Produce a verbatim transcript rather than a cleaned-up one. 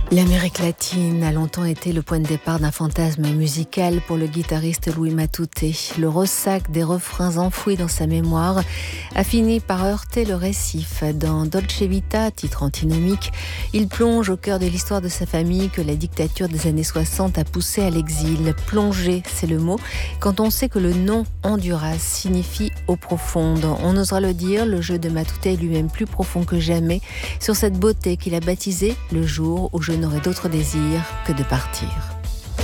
L'Amérique latine a longtemps été le point de départ d'un fantasme musical pour le guitariste Louis Matute. Le ressac des refrains enfouis dans sa mémoire a fini par heurter le récif. Dans Dolce Vita, titre antinomique, il plonge au cœur de l'histoire de sa famille que la dictature des années soixante a poussé à l'exil. Plonger, c'est le mot, quand on sait que le nom Honduras signifie eau profonde. On osera le dire, le jeu de Matute est lui-même plus profond que jamais sur cette beauté qu'il a baptisée le jour où je n'aurai d'autre désir que de partir.